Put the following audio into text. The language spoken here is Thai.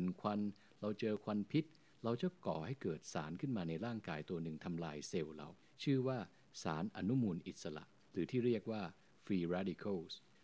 ควันเราเจอควันพิษเราจะก่อให้เกิดสารขึ้นมาในร่างกายตัวหนึ่งทำลายเซลล์เราชื่อว่าสารอนุมูลอิสระหรือที่เรียกว่า free radicals